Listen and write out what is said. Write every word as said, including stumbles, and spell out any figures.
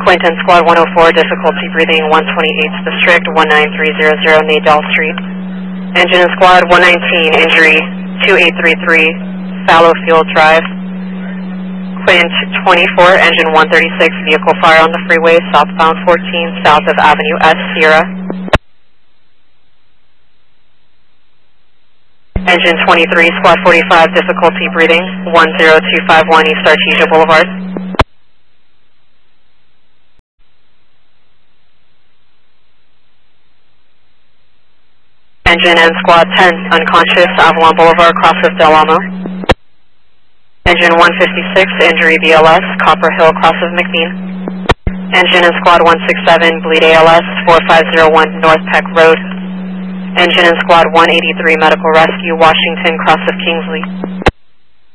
Quinton Squad one oh four, difficulty breathing, one twenty-eighth District, one nine three zero zero, Nadal Street. Engine in Squad one nineteen, injury, two eight three three, Fallowfield Drive. Quint twenty-four, engine one thirty-six, vehicle fire on the freeway, southbound fourteen, south of Avenue S, Sierra. Engine twenty-three, Squad forty-five, difficulty breathing, one zero two five one East Artesia Boulevard. Engine and Squad ten, unconscious, Avalon Boulevard, cross of Del Amo. Engine one fifty-six, injury B L S, Copper Hill, cross of McBean. Engine and Squad one sixty-seven, bleed A L S, four five zero one North Peck Road. Engine and Squad one eighty-three, medical rescue, Washington, cross of Kingsley.